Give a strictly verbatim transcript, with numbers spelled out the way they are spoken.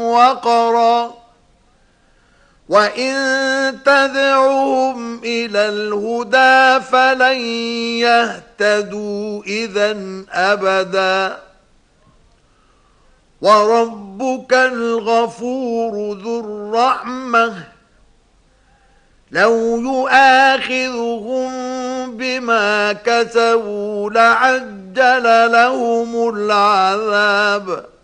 وقرا وإن تدعهم إلى الهدى فلن يهتدوا إذن أبدا وربك الغفور ذو الرحمة لو يؤاخذهم بما كسبوا لعجل لهم العذاب